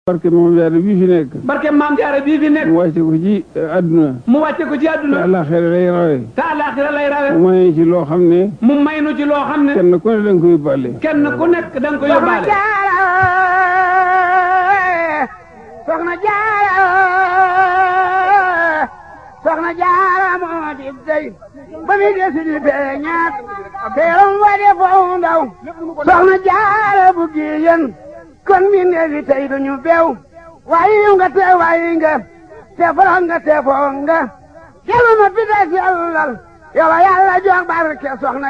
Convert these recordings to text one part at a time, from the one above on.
barke Maam Jaara bii fi nekk. barke Maam Jaara bii fi nekk. mu wàcce ko ci àdduna. mu wàcce ko ci àdduna. te àllaaxira lay rawe. te àllaaxira lay rawe. mu may ci loo xam ne. mu may nu ci loo xam ne. kenn ku ne da nga ko yóbbaale. kenn ku nekk da nga ko yóbbaale. Soxna Jaara Soxna Jaara moo di dey ba mi desi di feeñaat teeram wa de foofu ndaw Soxna Jaara bu giyen kon mi neefi tey duñu beew waayi nga te waayi nga te foro nga te foo nga jelu ma fi des yàllal yow yàlla jox barke Soxna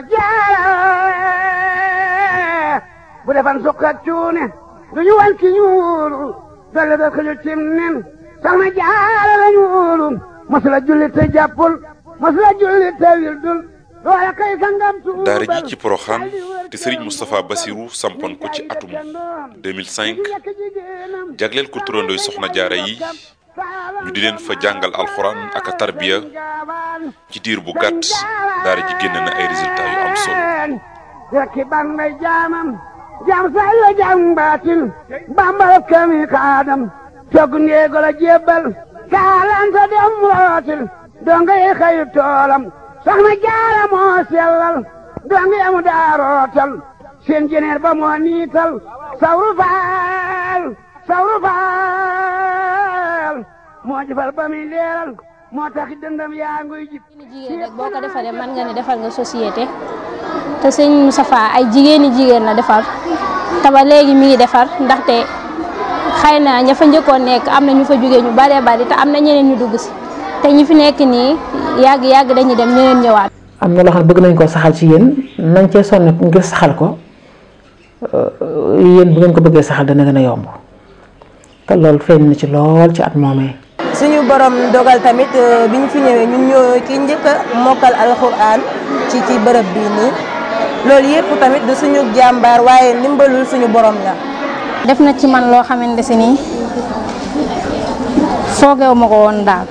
Jaara bu defan sukkat cuune duñu wan ki ñuulu dolle da xëju cim nen Soxna Jaara la ñuulu masula julli te jàppul masula julli te wildul loola kay sangam tuubal daara ji ci Porokhane te Serigne Moustapha Bassirou sampoon ko ci atum 2005 jagleel ko turandooy Soxna Jaara yi ñu di leen fa jàngal alxuraan ak a tarbiya ci diir bu gàtt daara ji génn na ay résultats yu am solo. rekki ban may jaamam jaam say la jaam baatin bambal kami kaadam togg ndeego la jébbal kaalanta dem rootil donga yi xëyu toolam Soxna Jaara moo sellal donga yamu daa rootal seen jeneer ba moo niital sawru faal moo jëfal ba muy leeral moo taxi dëndam yaa nguy jib jigéen rek boo ko defaree mën nga ne defal nga société te sëñ Moustapha ay jigéen la defar te ba léegi mi ngi defar ndaxte xëy na ña fa njëkkoon nekk am na ñu fa jógee ñu baree bari te am na ñeneen ñu dugg si te ñi fi nekk nii yàgg dañuy dem ñeneen ñëwaat. am na loo xam ne bëgg nañ koo saxal ci yéen nañ cee sonn ngir saxal ko yéen bu ngeen ko bëggee saxal dana gën a yomb te loolu feeñ na ci lool ci at moomee. suñu borom dogal tamit bi ñu fi ñëwee ñun ñoo ki njëkk a mokkal alxuraan ci bërëb bii nii loolu yëpp tamit du suñu jàmbaar waaye ndimbalul suñu borom la. def na ci man loo xamante si nii foogeewu ma ko woon daal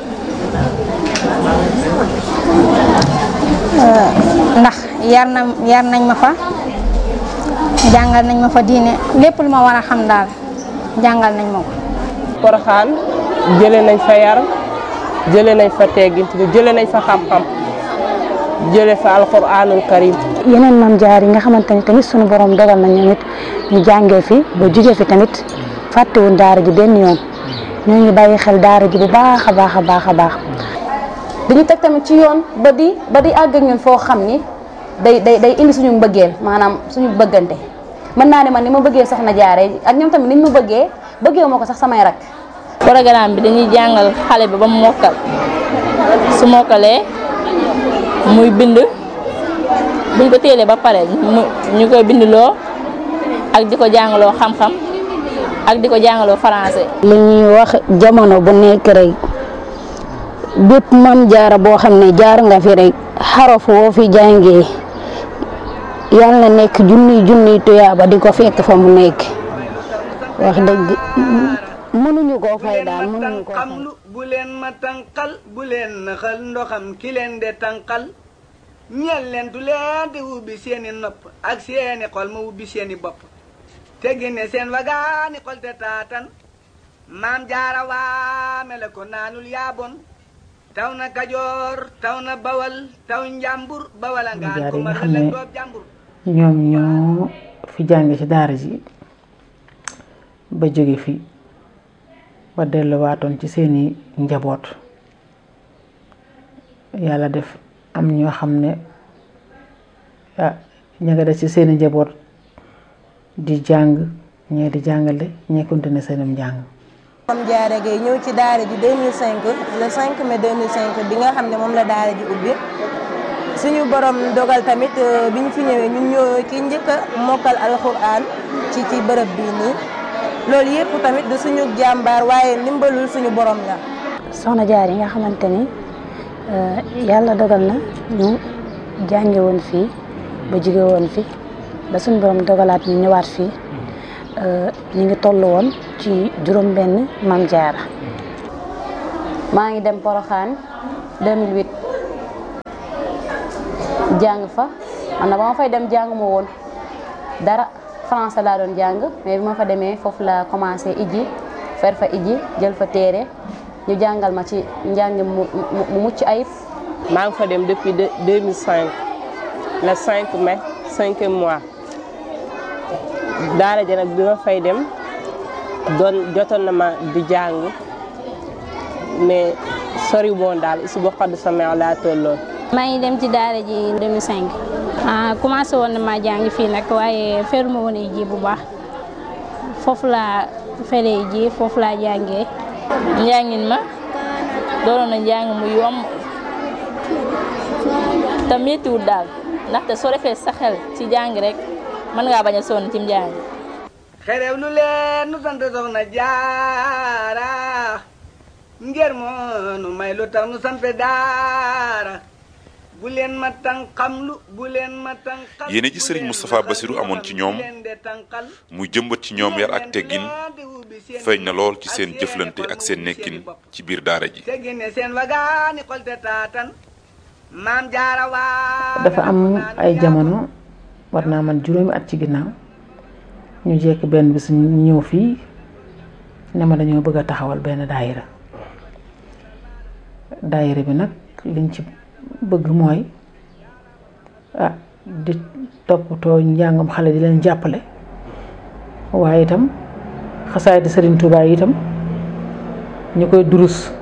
ndax yar nañ ma fa jàngal nañ ma fa diine lépp lu ma war a xam daal jàngal nañ ma ko. Porokhane jëlee nañ fa yar jëlee nañ fa teggin jëlee nañ fa xam-xam jëlee fa alxuraanul karim. yeneen Maam Jaara yi nga xamante ni tamit sunu borom dogal na ñoom it ñu jàngee fi ba jugee fi tamit fàttewuñ daara ji benn yoon ñoo ngi bàyyi xel daara ji bu baax a baax a baax a baax. dañu teg tamit ci yoon ba di àgg ak ñun foo xam ni day indi suñu mbëggeel maanaam suñu bëggante mën naa ne man ni ma bëggee Soxna Jaara ak ñoom tamit niñ ma bëggee ma ko sax samay rak. programme bi dañuy jàngal xale bi ba mu mokkal su mokkalee muy bind buñ ko téelee ba pare ñu koy bindloo ak di ko jàngaloo xam-xam ak di ko jàngaloo français. li ñuy wax jamono bu nekk rek bépp Maam Jaara boo xam ne jaar nga fi rek xaraf woo fi jàngee yal na nekk junniy tuyaaba di ko fekk fa mu nekk wax dëgg. mënuñu koo fay daal mënuñu koo fay. bu leen ma tànqal bu leen naxal ndoxam ki leen de tànqal ñeel leen du leen di ubbi seeni nopp ak seeni xol ma ubbi seeni bopp te génne seen wagaani xol te taatan Maam Jaara waame la ko naanul yaabon taw na Kajoor taw na Bawal taw Njàmbur Bawal a ngaan ko ma la doob Njàmbur. ñoom ñoo fi jànge ci daara ji ba jóge fi ba delluwaatoon ci seeni njaboot yàlla def am ñoo xam ne ña nga des ci seeni njaboot di jàng ñee di jàngale ñee continuer seenum njàng. Maam Jaara Gaye ñëw ci daara ji 2005 le 5 mai 2005 bi nga xam ne moom la daara ji ubbi suñu borom dogal tamit bi ñu fi ñëwee ñun ñoo ki njëkk a mokkal alxuraan ci bërëb bii nii. loolu yëpp tamit du suñu jàmbaar waaye ndimbalul suñu borom la. Soxna Jaara yi nga xamante ni yàlla dogal na ñu jànge woon fii ba jóge woon fi ba suñu borom dogalaat ñu ñëwaat fii ñu ngi toll woon ci juróom-benn Maam Jaara. maa ngi dem Porokhane 2008 jàng fa man na ba ma fay dem jàng ma woon dara. français laa doon jàng mais bi ma fa demee foofu la commencé ijji fer fa iji jël fa téere ñu jàngal ma ci njàng mu mucc ayib. maa ngi fa dem depuis 2005 le 5 mai 5e mois daara ja nag bi ma fay dem jotoon na ma di jàng mais sori woon daal si boo xaddu sama laa tolloon. maa ngi dem ci daara ji 2005 commencé woon na maa jàng fii nag waaye feruma woon ay ji bu baax foofu laa feree ji foofu laa jàngee. njàngin ma doon na njàng mu yomb te méttiwul daal ndaxte soo defee sa xel ci jàng rek mën ngaa bañ a sonn ci njàng. xerew lu leen nu sant Soxna Jaara ngir moo nu may lu tax nu sant daara bu leen ma tànqamlu bu leen ma tànqal. yéene ji Serigne Moustapha Bassirou amoon ci ñoom muy jëmbat ci ñoom yar ak teggin feeñ na lool ci seen jëflante ak seen nekkin ci biir daara ji. dafa am ay jamono war naa man juróomi at ci ginnaaw ñu jekk benn bis ñu ñëw fii ne ma dañoo bëgg a taxawal benn daayira bi nag liñ ci bëgg mooy di toppatoo njàngam xale di leen jàppale waaye itam xasaay di Serigne Touba yi itam ñu koy durus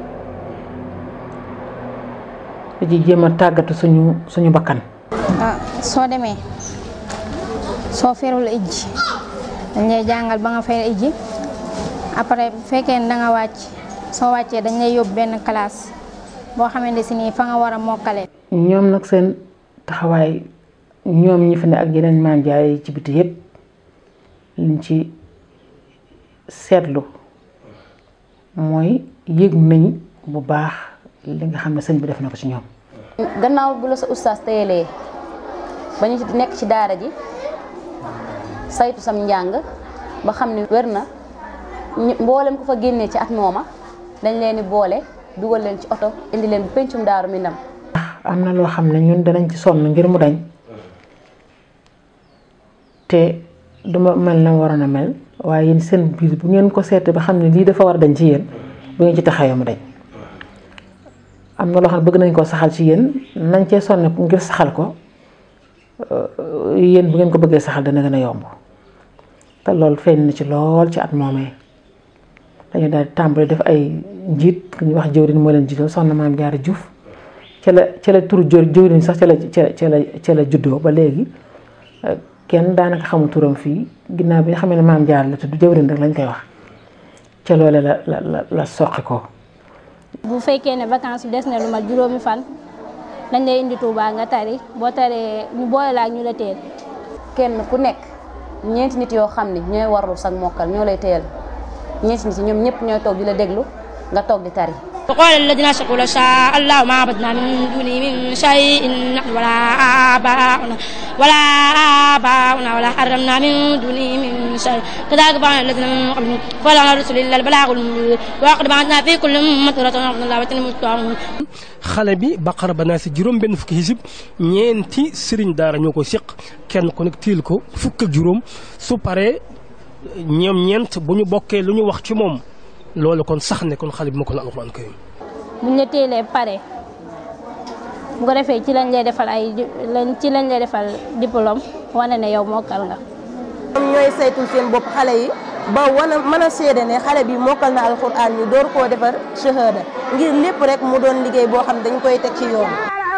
di jéem a tàggatu suñu bakkan. soo demee soo ferul ijji dañ lay jàngal ba nga fer ijji après bu fekkee ne da nga wàcc soo wàccee dañ lay yóbbu benn classe boo xamante si nii fa nga war a mokkale. ñoom nag seen taxawaay ñoom ñi fi ne ak yeneen maam jaay ci biti yëpp liñ ci seetlu mooy yëg nañ bu baax li nga xam ne sëñ bi def na ko ci ñoom. gannaaw bu la sa ustaas téyelee ba ñu nekk ci daara ji saytu sam njàng ba xam ne wér na mboolem ku fa génnee ci at mooma dañ leen di boole dugal leen ci oto indi leen bu pencum Daaru Minam. am na loo xam ne ñun danañ ci sonn ngir mu dañ te duma mel na waroon a mel waaye yéen seen biir bu ngeen ko seetee ba xam ne lii dafa war a dañ ci yéen bu ngeen ci taxawee mu dañ. am na loo xam ne bëgg nañ koo saxal ci yéen nañ cee sonn ngir saxal ko yéen bu ngeen ko bëggee saxal dana gën a yomb te loolu feeñ na ci lool ci at moomee dañu daal di tàmbali def ay njiit ku ñuy wax jëwriñ moo leen jiitoo soxna Maam Jaara Juuf ca la turu jëwriñ sax ca la juddoo ba léegi kenn daanaka xamul turam fii ginnaaw bi nga xam ne Maam Jaara la tudd jëwriñ rek lañ koy wax ca loole la soqi ko. bu fekkee ne vacances bi des na lu mat juróomi fan dañ lay indi Touba nga tari boo taree ñu boole la ak ñu la teel. kenn ku nekk ñeenti nit yoo xam ne ñooy warlu sag mokkal ñoo lay teel ñeenti nit ñoom ñëpp ñooy toog di la déglu nga toog di tari. وقال الذين أشركوا لو شاء الله ما عبدنا من دونه من شيء نحن ولا آباؤنا ولا حرمنا من دونه من شيء كذلك فعل الذين من قبلهم فلا على الرسل إلا البلاغ المبين ولقد بعثنا في كل أمة رسولا أن الله وتنموا xale bi Baqara ba naa si juróom benn fukki xisib ñeenti sëriñ daara ñoo ko seq kenn ku nekk tiil ko fukk ak juróom su paree ñoom ñeent bu ñu bokkee lu ñu wax ci moom loolu kon sax ne kon xale bi ma ko la alxuraan karim buñ la teelee pare bu ko defee ci lañ lay defal diplôme wane ne yow mokkal nga. ñoom ñooy saytul seen bopp xale yi ba mën a seede ne xale bi mokkal na alxuraan ñu door koo defar shahada ngir lépp rek mu doon liggéey boo xam dañ koy teg ci yoon.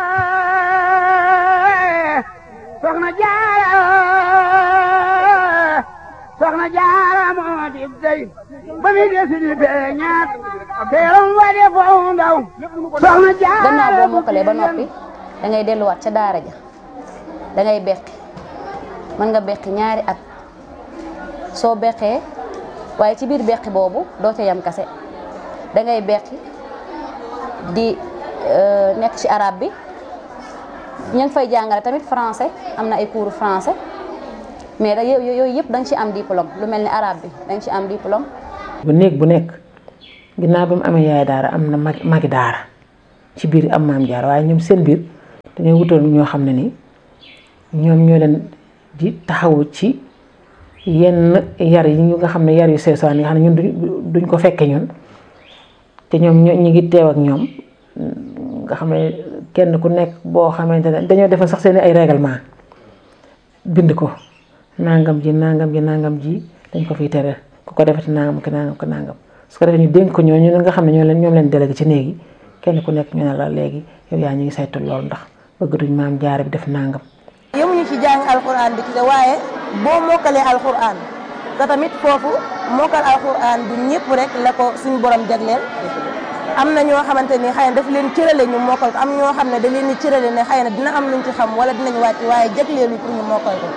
Soxna Jaara moo di dey ba muy desi di feeñaat teeram wa de foo ndaw Soxna Jaara. gannaaw boo mokkalee ba noppi da ngay delluwaat ca daara ja da ngay beqi mën nga beqi ñaari at soo beqee waaye ci biir beqi boobu doo ca yam kase da ngay beqi di nekk ci arabe bi ñu ngi fay jàngale tamit français am na ay cours français. mais da yooyu yëpp da nga ci am diplôme lu mel ni arabe bi da nga ci am diplôme. bu néeg bu nekk ginnaaw ba mu amee yaay daara am na magi daara ci biir am Maam Jaara waaye ñoom seen biir dañoo wutal ñoo xam ne ni ñoom ñoo leen di taxawu ci yenn yar yi ñu nga xam ne yar yu seesaan yi nga xam ne ñun duñ ko fekke ñun te ñoom ñu ngi teew ak ñoom nga xam ne kenn ku nekk boo xamante ne dañoo defal sax seen ay règlement bind ko nangam ji dañ ko fiy tere ku ko defati nangam ki nangam ko nangam su ko defee ñu dénk ko ñooñu nga xam ne ñoom leen délégué ci néegi kenn ku nekk ñu ne la léegi yow yaa ñu ngi saytu loolu ndax bëgg duñ maam jaare bi def nangam. yemuñu ci jàng alxuraan bi kese waaye boo mokkalee alxuraan te tamit foofu mokkal alxuraan du ñëpp rek la ko suñu borom jagleel am na ñoo xamante ni xëy na daf leen cërale ñu mokkal ko am ñoo xam ne da leen di cërale ne xëy na dina am luñ ci xam wala dinañ wàcc waaye jagleelu pour ñu mokkal ko.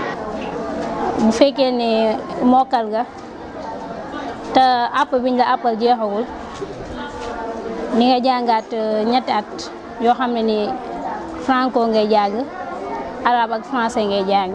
bu fekkee ne mokkal nga te àpp biñ la àppal jeexagul ni nga jàngaat ñetti at yoo xam ne ni franco ngay jàng arabe ak français ngay jàng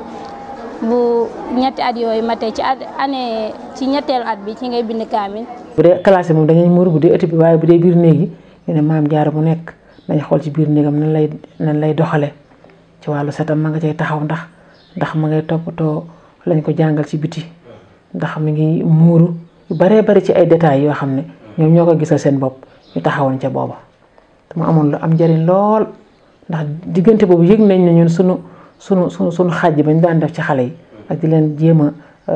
bu ñetti at yooyu matee ci ñetteelu at bi ci ngay bind kaamil. bu dee classe moom dañuy muur bu dee ëtt bi waaye bu dee biir néeg yi ñu ne maam jaara bu nekk dañ xool ci biir néegam nan lay doxale ci wàllu setam ma nga cay taxaw ndax ma ngay toppatoo lañ ko jàngal ci biti ndax mi ngi muuru yu baree bari ci ay détails yoo xam ne ñoom ñoo ko gisal seen bopp ñu taxawoon ca booba te mu amoon lu am njëriñ lool ndax diggante boobu yëg nañ ne ñun sunu xaaj bañ daan def ci xale yi ak di leen jéem a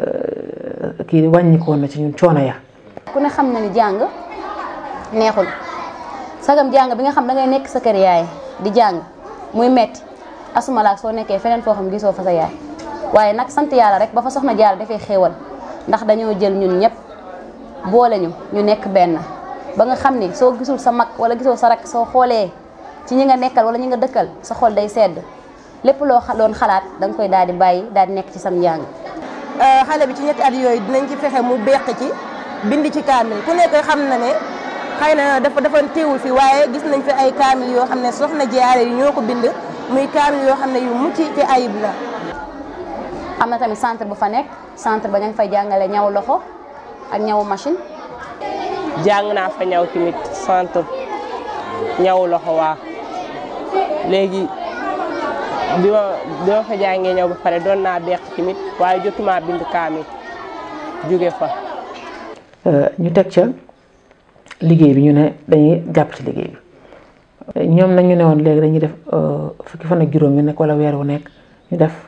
kii wàññikoon na ci ñun coono ya. ku ne xam na ni jàng neexul sagam jàng bi nga xam da ngay nekk sa kër yaay di jàng muy metti asumalaak soo nekkee feneen foo xam gisoo fa sa yaay waaye nag sant yàlla rek ba fa soxna Jaara dafay xéewal ndax dañoo jël ñun ñëpp boole ñu nekk benn ba nga xam ni soo gisul sa mag wala gisoo sa rak soo xoolee ci ñi nga nekkal wala ñi nga dëkkal sa xol day sedd lépp loo doon xalaat da nga koy daal di bàyyi daal di nekk ci sam njàng. xale bi ci ñetti at yooyu dinañ ci fexe mu beq ci bind ci kaamil ku nekk xam na ne xëy na dafa teewul fi waaye gis nañ fi ay kaamil yoo xam ne soxna Jaara yi ñoo ko bind muy kaamil yoo xam ne yu mucc ci ayib la. am na tamit centre bu fa nekk centre ba ña ngi fay jàngale ñaw loxo ak ñaw machine. jàng naa fa ñaw tamit centre ñaw loxo waa léegi bi ma fa jàngee ñaw ba pare doon naa beq tamit waaye jotuma bind kaamil jóge fa. ñu teg ca liggéey bi ñu ne dañuy jàpp ci liggéey bi ñoom nag ñu ne woon léegi dañuy def fukki fan ak juróom yu nekk wala weer wu nekk ñu def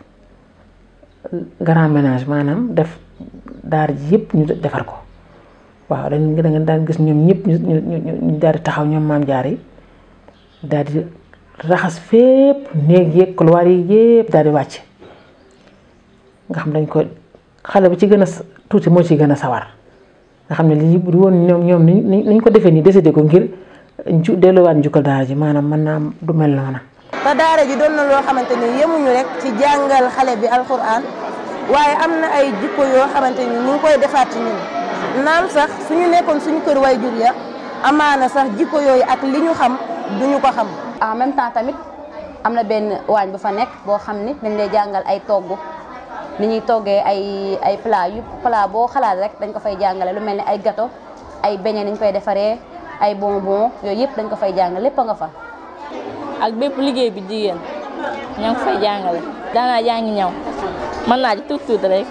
grand ménage maanaam def daar ji yëpp ñu defar ko waaw da nga daan gis ñoom ñëpp ñu daal di taxaw ñoom maam jaar yi daal di raxas fépp néeg yeeg couloir yi yëpp daal di wàcc nga xam dañ ko xale bi ci gën a tuuti moo ci gën a sawar nga xam ne lii bu woon ñoom niñ ko defee nii décidé ko ngir delluwaat njukkal daara ji maanaam mën naa am du mel noona. te daara ji doon na loo xamante ni yemuñu rek ci jàngal xale bi alxuraan waaye am na ay jikko yoo xamante ni ñu ngi koy defaat ci ñun naam sax suñu nekkoon suñu kër way jur ya amaana sax jikko yooyu ak li ñu xam duñu ko xam. en même temps tamit am na benn waañ bu fa nekk boo xam ni dañ lay jàngal ay togg ni ñuy toggee ay plat boo xalaat rek dañ ko fay jàngale lu mel ni ay gâteau ay beignet ni ñu koy defaree ay bonbon yooyu yëpp dañ ko fay jàngale lépp a nga fa. ak bépp liggéey bi jigéen ñoo ngi fay jàngale daanaa jàngi ñaw mën naa ci tuut rek.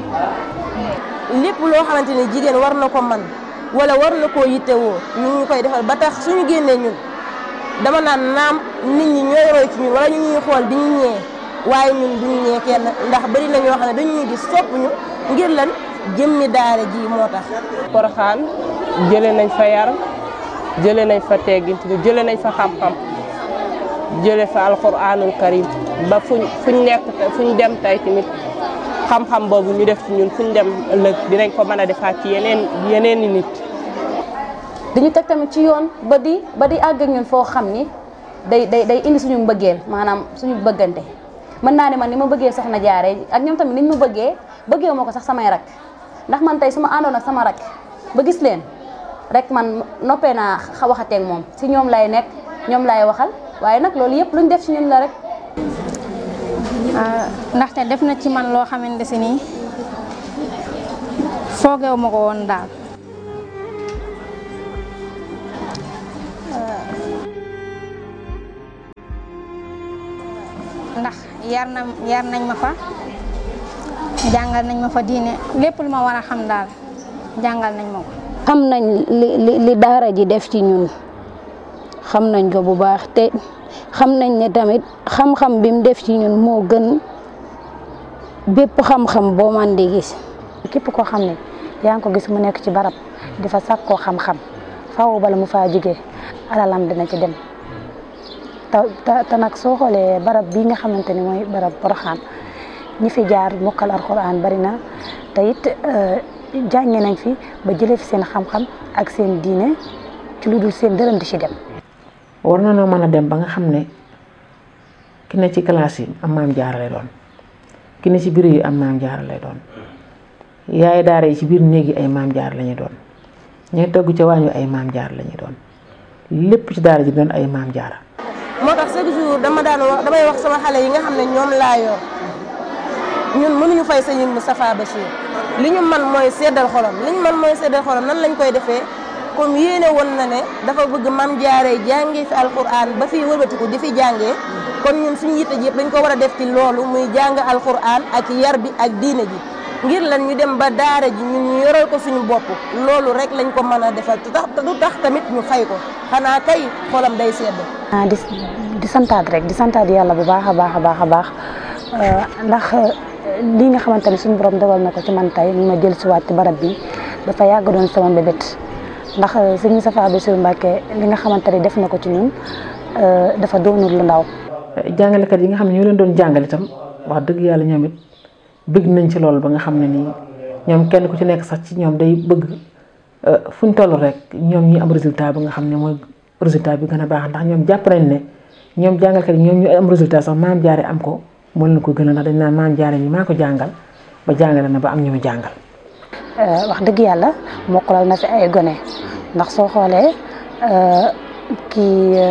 lépp loo xamante ni jigéen war na ko man wala war na koo yittewoo ñu ngi koy defal ba tax suñu génnee ñun dama naan naam nit ñi ñooy roy ci ñun wala ñu ñuy xool di ñu ñee waaye ñun duñu ñee kenn ndax bari na ñoo xam ne dañu ñuy gis sopp ñu ngir lan jëmmi daara ji moo tax. Porokhane jëlee nañ fa yar jëlee nañ fa teggin jëlee nañ fa xam-xam jëlee fa alxuraanul karim ba fuñ nekk fuñ dem tey tamit xam-xam boobu ñu def ci ñun fuñ dem ëllëg dinañ ko mën a defaat ci yeneen i nit. dañu teg tamit ci yoon ba di àgg ak ñun foo xam ni day indi suñu mbëggeel maanaam suñu bëggante mën naa ne man ni ma bëggee soxna Jaara ak ñoom tamit niñ ma bëggee ma ko sax samay rak ndax man tey su ma àndoon ak sama rak ba gis leen rek man noppee naa waxateeg moom si ñoom lay nekk ñoom lay waxal waaye nag loolu yëpp luñ def ci ñun la rek. ndaxte def na ci man loo xamante si nii foogeewu ma ko woon daal. ndax yar nañ ma fa jàngal nañ ma fa diine lépp lu ma war a xam daal jàngal nañ ma ko. xam nañ li daara ji def ci ñun xam nañ ko bu baax te xam nañ ne tamit xam-xam bi mu def ci ñun moo gën bépp xam-xam boo man di gis. képp koo xam ne yaa ngi ko gis mu nekk ci barab di fa sàkkoo xam-xam faaw bala mu faa jógee alalam dina ci dem te nag soo xoolee barab bii nga xamante ni mooy barab Porokhane ñi fi jaar mokkal alxuraan bari na te it jànge nañ fi ba jëlee fi seen xam-xam ak seen diine ci lu dul seen dërëm di ci dem. war na noo mën a dem ba nga xam ne ki ne ci classe yi am maam jaara lay doon ki ne ci bureau yi am maam jaara lay doon yaay daara yi ci biir néeg yi ay maam jaara la ñuy doon ñooy togg ca waañu ay maam jaara la ñuy doon lépp ci daara ji doon ay maam jaara. moo tax chaque jour damay wax sama xale yi nga xam ne ñoom laa yor ñun mënuñu fay sëñ Moustapha Bachir li ñu man mooy seddal xolam nan lañ koy defee comme yéene woon na ne dafa bëgg maam jaare jàngee fi alquran ba fi wëlbatiku di fi jàngee kon ñun suñu yitte ji yëpp dañ ko war a def ci loolu muy jàng alquran ak yar bi ak diine ji ngir lan ñu dem ba daara ji ñun ñu yoral ko suñu bopp loolu rek lañ ko mën a defal te du tax tamit ñu fay ko xanaa kay xolam day sedd. di santaat rek di santaat yàlla bu baax a baax ndax lii nga xamante ne suñu borom dogal na ko ci man tey ñu ma jël si waat ci barab bi dafa yàgg doon sama mbébét ndax sëñ Moustapha Bassirou Mbacké li nga xamante ne def na ko ci ñun dafa doonul lu ndaw. jàngalekat yi nga xam ne ñoo leen doon jàngal itam wax dëgg yàlla ñoom it bëgg nañ ci loolu ba nga xam ne nii ñoom kenn ku ci nekk sax ci ñoom day bëgg fu ñu toll rek ñoom ñi am résultat ba nga xam ne mooy résultat bi gën a baax ndax ñoom jàpp nañ ne ñoom jàngalkat yi ñoom ñu am résultat sax maam jaare am ko moo leen ko gën a ndax dañ naan maam jaare ñi maa ko jàngal ba jàngale na ba am ñu mu jàngal. wax dëgg yàlla mokkalal na fi ay gone ndax soo xoolee kii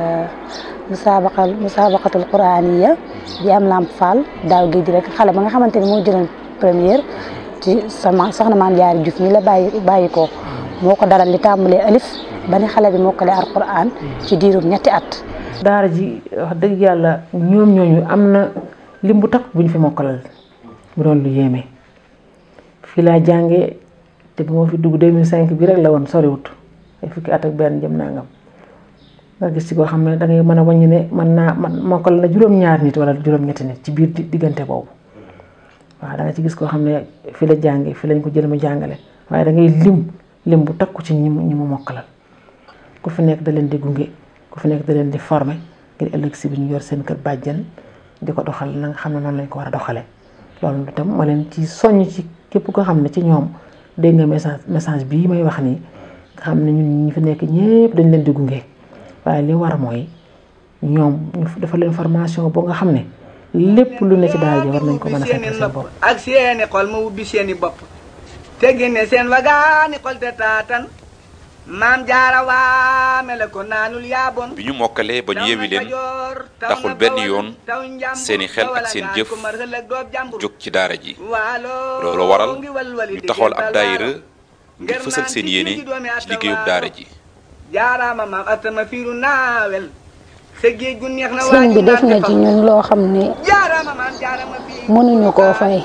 musabaqatul quraaniya bi am Lamp Fall daaw géej rek xale ba nga xamante ni moo jëloon première ci sama soxna maam Jaara Juuf mi la bàyyi ko moo ko dalal li tàmbalee alif ba ni xale bi mokkalee alquran ci diirum ñetti at. daara ji wax dëgg yàlla ñoom ñooñu am na lim bu takk bu ñu fi mokkalal bu doon lu yéeme fii laa jàngee te bu ma fi dugg 2005 bi rek la woon soriwut ay fukki at ak benn jëm nangam nga gis ci koo xam ne da ngay mën a wàññi ne man mokkal na juróom-ñaar nit wala juróom-ñetti nit ci biir diggante boobu waaw da nga ci gis koo xam ne fii la jàngee fii lañ ko jël mu jàngale waaye da ngay lim bu takku ci ñi mu mokkalal ku fi nekk da leen di gunge ku fi nekk da leen di former ngir ëllëg si bi ñu yor seen kër bàjjen di ko doxal na nga xam ne noonu lañ ko war a doxalee loolu itam ma leen ci soññ ci képp ko xam ne ci ñoom dégg nga message bii may wax nii nga xam ne ñun ñi fi nekk ñëpp dañ leen di gunge waaye li war mooy ñoom ñu dafa leen formation boo nga xam ne lépp lu ne ci daal ji war nañ ko mën a fekk seen bopp ak seeni xol ma ubbi seeni bopp te génne seen wagaani xol te taatan maam jaara waame la ko naanul yaaboon bi ñu mokkalee ba ñu yewi leen taxul benn yoon seeni xel ak seen jëf jóg ci daara ji loolu waral ñu taxawal ab daayira ngir fësal seen yéene ci liggéeyub daara ji jaaraama maam atama fiiru naawel sa géej gu neex na sëñ bi def na ci ñun loo xam ne mënuñu koo fay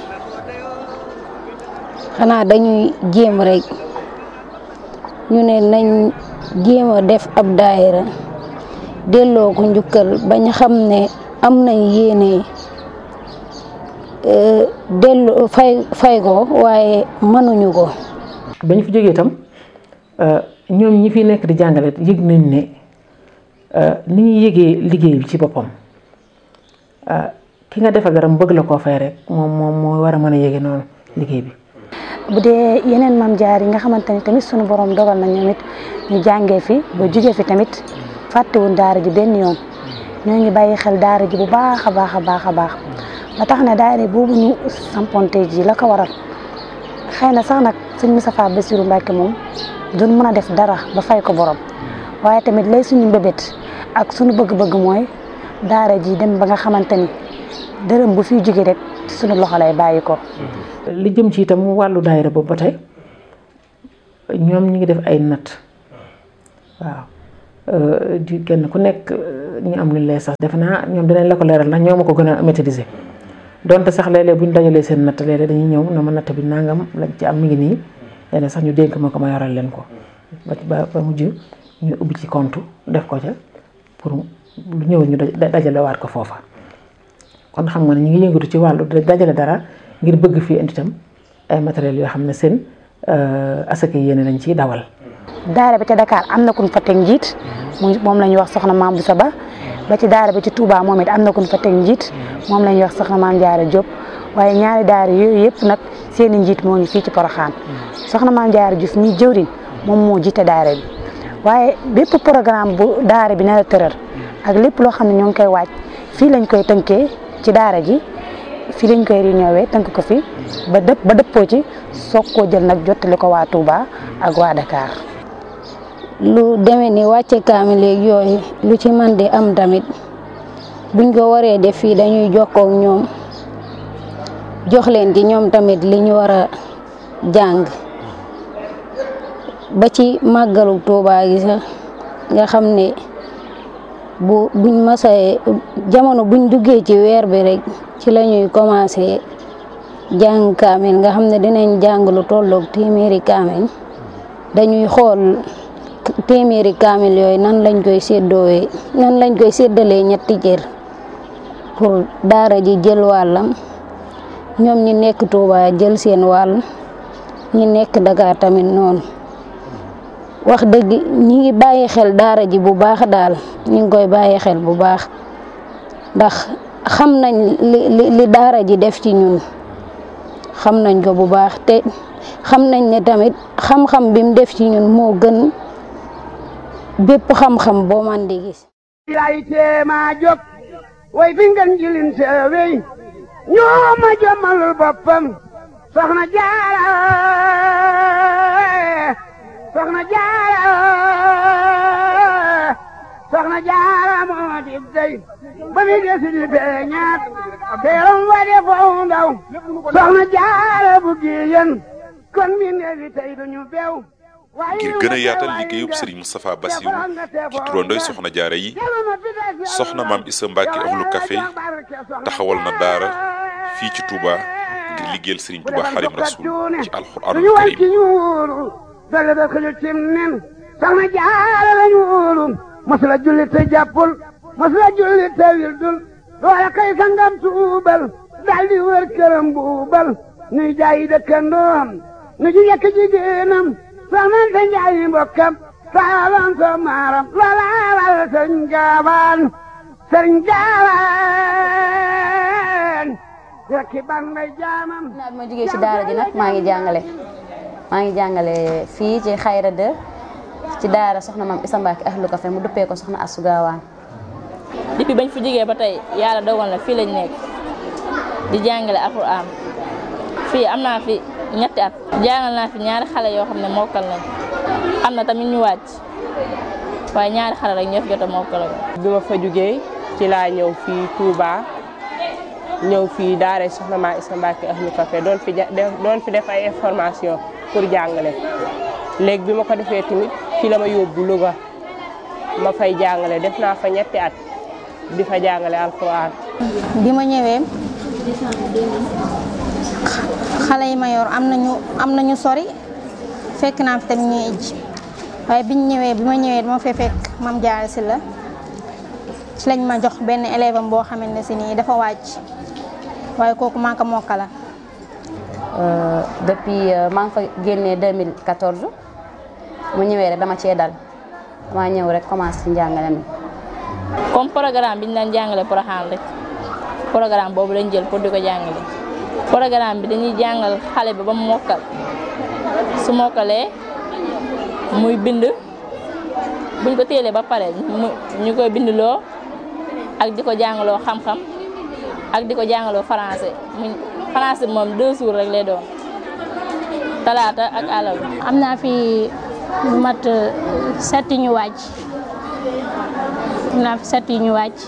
xanaa dañuy jéem rek ñu ne nañ jéem a def ab daayira delloo ko njukkal bañ xam ne am nañ yéene delloo fay ko waaye mënuñu ko. bañ fi jógee itam ñoom ñi fi nekk di jàngale yëg nañ ne ni ñuy yëgee liggéey bi ci boppam ki nga defal dara mu bëgg la koo fay rek moom moo war a mën a yëgee noonu liggéey bi. bu dee yeneen maam jaar yi nga xamante ni tamit sunu borom dogal na ñoom it ñu jàngee fi ba jugee fi tamit fàttewuñ daara ji benn yoon ñoo ngi bàyyi xel daara ji bu baax a baax a baax a baax ba tax na daara boobu ñu samponte ji la ko waral xëy na sax nag sëñ Moustapha Bassirou Mbacké moom duñ mën a def dara ba fay ko borom waaye tamit lay suñu mbébét ak suñu bëgg-bëgg mooy daara ji dem ba nga xamante ni dërëm bu fiy jóge rek suñu loxo lay bàyyi ko. li jëm ci itam wàllu daayira boobu ba tey ñoom ñu ngi def ay natt waaw di kenn ku nekk ñu am lu lay sax defe naa ñoom dinañ la ko leeral ndax ñoo ma ko gën a maîtriser donte sax léeg-léeg bu ñu dajalee seen natt léeg-léeg dañuy ñëw na ma natt bi nangam lañ ci am mi ngi nii léeg-léeg sax ñu dénk ma ko ma yoral leen ko ba mujj ñu ubbi ci compte def ko ca pour lu ñëw ñu dajale waat ko foofa kon xam nga ne ñu ngi yëngatu ci wàllu dajale dara ngir bëgg fii indi itam ay matériels yoo xam ne seen asaka yéene lañ ciy dawal. daara bi ca Dakar am na kuñ fa teg njiit moom la ñuy wax soxna Maam Boussa Ba ba ci daara bi ci Touba moom it am na kuñ fa teg njiit moom la ñuy wax soxna Maam Jaara Diop waaye ñaari daara yooyu yëpp nag seen i njiit moo ngi fii ci Porokhane soxna Maam Jaara Diouf mi jëwriñ moom moo jiite daara bi waaye bépp programme bu daara bi nar a tëral ak lépp loo xam ne ñoo ngi koy waaj fii lañ koy tënkee ci daara ji fii lañ koy réunion tënk ko fi ba dëppoo ci soog koo jël nag jottali ko waa Touba ak waa Dakar. lu demee ni wàcce kaamil léegi yooyu lu ci man di am tamit buñ ko waree def fii dañuy jokkoo ak ñoom jox leen ci ñoom tamit li ñu war a jàng ba ci màggalu Touba gi sax nga xam ne buñ masee jamono buñ duggee ci weer bi rek ci la ñuy commencé jàng kaamil nga xam ne dinañ jàng lu tolloog téeméeri kaamil dañuy xool téeméeri kaamil yooyu nan lañ koy séddalee ñetti cër pour daara ji jël wàllam ñoom ñi nekk Touba jël seen wàll ñi nekk Dakar tamit noonu wax dëgg ñi ngi bàyyi xel daara ji bu baax daal ñi ngi koy bàyyi xel bu baax ndax xam nañ li daara ji def ci ñun xam nañ ko bu baax te xam nañ ne tamit xam-xam bi mu def ci ñun moo gën bépp xam-xam boo man di gis. lay teema jóg way fi ngeen jilin seewey ñoo ma jommalul boppam soxna Jaara moo di dey ba mi desi di beñaat teeram wa de foo ndaw soxna Jaara bu giyen kon mi neefi tey duñu beew ngir gën a yaatal liggéeyub Serigne Moustapha Bassirou ci turandooy soxna jaara yi soxna maam Issa Mbacke Ahlu Café taxawal na daara fii ci Touba ngir liggéeyal Serigne Touba Xadim Rasul ci alxuraanul karim dale da ko cim nen soxna jaara lañu wóolu masula julli te jàppul masula julli te wildul loola kay sangam tuubal daldi wër këram buubal nuy jaayi dëkkandoom nu ji yekk jigéenam soxnan te njaayi mbokkam saalan so maaram loola wal sëriñ gaawaan rekki ban may jaamam naa bi ma jógee ci daara ji nag maa ngi jàngale fii ci Xayra 2 ci daara soxna maam Issa Mbacke Ahlu Café mu duppee ko soxna Astou Gawane. depuis bañ fi jógee ba tey yàlla dogal na fii lañ nekk di jàngale alxuraan fii am naa fi ñetti at jàngal naa fi ñaari xale yoo xam ne mokkal nañ am na tamit ñu wàcc waaye ñaari xale rek ñoo fi jot a mokkal. bi ma fa jógee ci laa ñëw fii Touba ñëw fii daara soxna maam Issa Mbacke Ahlu Café doon fi def ay information pour jàngale léegi bi ma ko defee tamit fii la ma yóbbu Louga ma fay jàngale def naa fa ñetti at di fa jàngale alxuraan. bi ma ñëwee xale yi ma yor am nañu sori fekk naa fi tamit ñuy ijji waaye bi ma ñëwee dama fee fekk Mame Diarra Sylla ci lañ ma jox benn élève am boo xamante ne si nii dafa wàcc waaye kooku maa ko mokkala. depuis maa ngi fa génnee 2014 mu ñëwee rek dama cee dal dama ñëw rek commencé ci njàngale mi. comme programme bi ñu daan jàngale Porokhane rek programme boobu lañ jël pour di ko jàngale programme bi dañuy jàngal xale bi ba mu mokkal su mokkalee muy bind buñ ko téelee ba pare ñu koy bindloo ak di ko jàngaloo xam-xam ak di ko jàngaloo français français moom 2 jours rek lay doon talaata ak àllarba. am naa fi lu mat 7 ñu wàcc am naa fi 7 ñu wàcc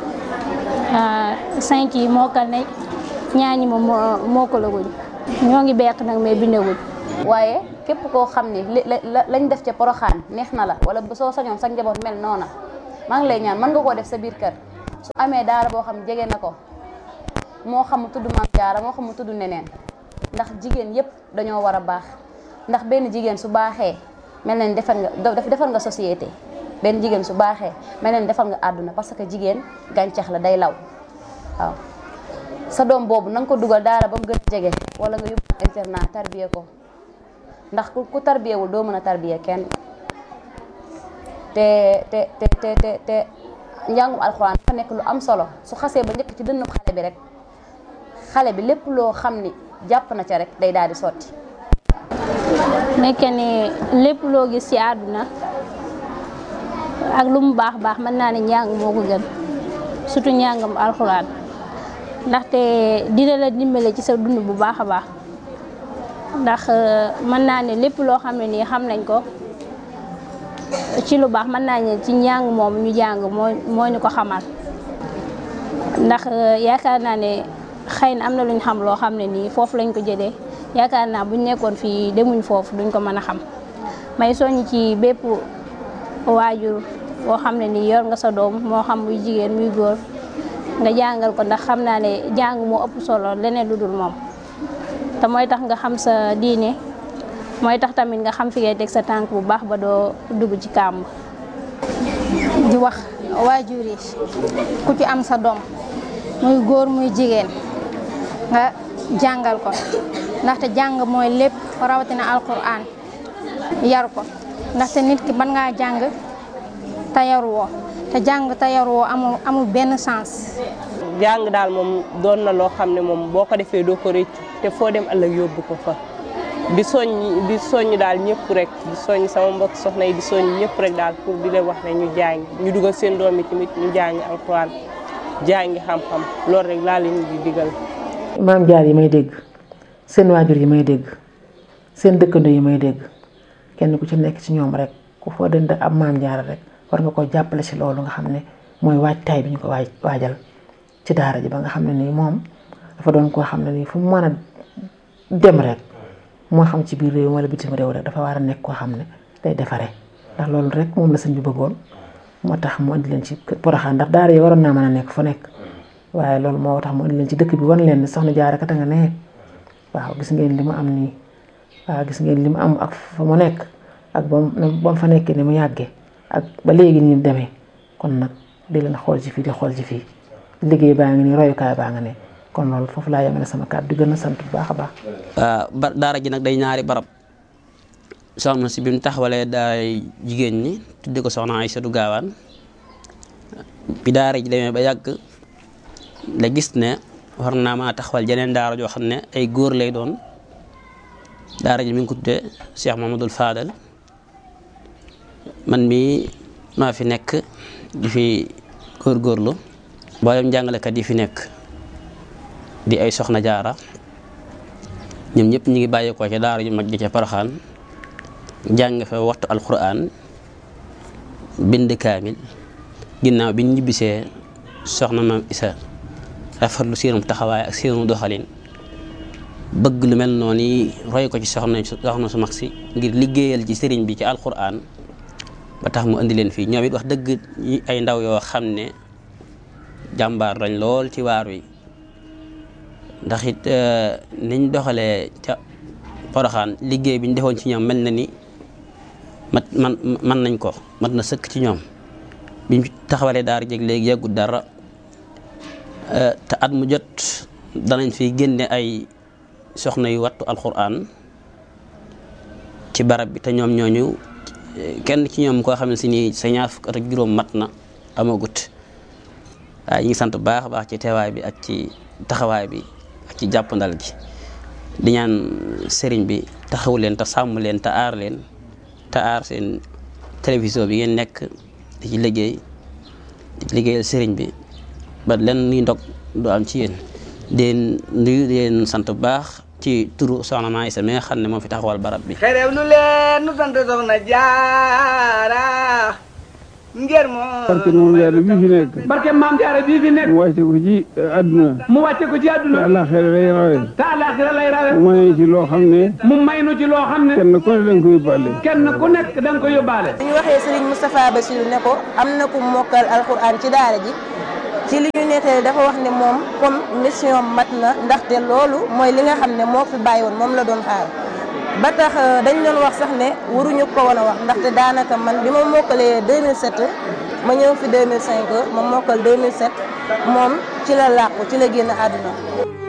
5 yi mokkal nañ ñaar ñi moom mokkalaguñ ñoo ngi beq nag mais bindaguñ. waaye képp koo xam ni lañ def ca Porokhane neex na la wala soo sañoon sa njaboot mel noona maa ngi lay ñaan mën nga koo def sa biir kër su amee daara boo xam jege na ko moo xam mu tudd Maam Jaara moo xam mu tudd neneen ndax jigéen yépp dañoo war a baax ndax benn jigéen su baaxee mel na ni defar nga société benn jigéen su baaxee mel na ni defar nga àdduna parce que jigéen gàncax la day law waaw sa doom boobu na nga ko dugal daara ba mu gën a jege wala nga yóbbu internat tarbiye ko ndax ku tarbiyewul doo mën a tarbiye kenn te njàngum alxuraan dafa nekk lu am solo su xasee ba njëkk ci dënnu xale bi rek xale bi lépp loo xam ni jàpp na ca rek day daal di sotti. nekk ni lépp loo gis ci àdduna ak lu mu baax baax mën naa ne njàng moo ko gën surtout njàngam alxuraan ndaxte dina la dimbale ci sa dund bu baax a baax ndax mën naa ne lépp loo xam ne nii xam nañ ko ci lu baax mën naa ne ci njàng moom ñu jàng moo ñu ko xamal ndax yaakaar naa ne xëy na am na luñ xam loo xam ne nii foofu lañ ko jëlee yaakaar naa buñ nekkoon fii demuñ foofu duñ ko mën a xam may soññ ci bépp waajur boo xam ne nii yor nga sa doom moo xam muy jigéen muy góor nga jàngal ko ndax xam naa ne jàng moo ëpp solo leneen lu dul moom te mooy tax nga xam sa diine mooy tax tamit nga xam fi ngay teg sa tànk bu baax ba doo dugg ci kàmb. di wax waajur yi ku ci am sa doom muy góor muy jigéen nga jàngal ko ndaxte jàng mooy lépp rawatina alquran yar ko ndaxte nit ki mën ngaa jàng te yaruwoo te jàng te yaruwoo amul benn sens. jàng daal moom doon na loo xam ne moom boo ko defee doo ko réccu te foo dem ëllëg yóbbu ko fa di soññ daal ñëpp rek di soññ sama mbokk soxna yi di soññ ñëpp rek daal pour di leen wax ne ñu jàng ñu dugal seen doom yi tamit ñu jàng alxuraan jàngi xam-xam loolu rek laa leen di digal. maam jaar yi may dégg seen waajur yi may dégg seen dëkkandoo yi may dégg kenn ku ci nekk ci ñoom rek ku foo dënd ab maam jaar rek war nga ko jàppale ci loolu nga xam ne mooy waajtaay bi ñu ko waajal ci daara ji ba nga xam ne nii moom dafa doon koo xam ne nii fu mu mën a dem rek moo xam ci biir réew wala bitim réew rek dafa war a nekk koo xam ne day defaree ndax loolu rek moom la sëñ bi bëggoon moo tax mu indi leen ci Porokhane ndax daara yi waroon naa mën a nekk fu nekk waaye loolu moo tax mu indi leen ci dëkk bi wan leen ne soxna Jaara kat nga ne waaw gis ngeen li mu am nii waaw gis ngeen li mu am ak fa mu nekk ak ba mu fa nekkee ni mu yàggee ak ba léegi ni mu demee kon nag di leen xool ci fii di xool ci fii liggéey baa ngi nii royukaay baa nga ne kon loolu foofu laa yemale sama kàddu di gën a sant bu baax a baax. daara ji nag day ñaari barab soxna si bi mu taxawalee daay jigéen ñi tudde ko soxna Aysatu Gaawaan bi daara ji demee ba yàgg la gis ne war naa maa taxawal jeneen daara joo xam ne ay góor lay doon daara ji mi ngi ko tuddee Cheikh Mamadou Fadal man mii maa fi nekk di fi góorgóorlu mboolem jàngalekat yi fi nekk di ay soxna jaara ñoom ñëpp ñu ngi bàyyeekoo ca daara ju mag ji ca Porokhane jàng fa waxtu alquran bind kaamil ginnaaw bi ñu ñibbisee soxna maam Isa rafetlu seenum taxawaay ak seenu doxalin bëgg lu mel noonu yi roy ko ci soxna su mag si ngir liggéeyal ci sëriñ bi ci alquran ba tax mu indi leen fii ñoom it wax dëgg ay ndaw yoo xam ne jàmbaar lañ lool ci waar wi ndax it niñ doxalee ca Porokhane liggéey bi ñu defoon ci ñoom mel na ni man nañ ko mat na sëkk ci ñoom biñ taxawalee daara jeg léegi yàggut dara te at mu jot danañ fi génne ay soxna yu wattu alquran ci barab bi te ñoom ñooñu kenn ci ñoom koo xam ne si nii sa ñaar fukk at ak juróom mat na amagut waaye ñu ngi sant bu baax a baax ci teewaay bi ak ci taxawaay bi ak ci jàppandal gi di ñaan sëriñ bi taxawu leen te sàmm leen te aar leen te aar seen télévision bi ngeen nekk di ci liggéeyal sëriñ bi ba len nuy ndog du am ci yéen di nuyu di leen sant bu baax ci turu soxna Maam Isa mi nga xam ne moo fi taxawal barab bi xerew lu leen nu sant soxna Jaara ngir barke Maam Jaara bii fi nekk mu wàcce ko ci àdduna mu wàcce ko ci àdduna te àllaaxira lay rawe te àllaaxira lay rawe mu may ci loo xam ne mu may nu ci loo xam ne kenn ku ne danga ko yóbbaale kenn ku nekk danga ko yóbbaale bu ñu waxee Serigne Moustapha Bassirou ne ko am na ku mokkal alxuraan ci daara ji ci li ñu nettali dafa wax ne moom comme mission mat na ndaxte loolu mooy li nga xam ne moo fi bàyyi woon moom la doon xaar ba tax dañ doon wax sax ne waruñu ko woon a wax ndaxte daanaka man bi ma mokkalee 2007 ma ñëw fi 2005 ma mokkal 2007 moom ci la làqu ci la génn àdduna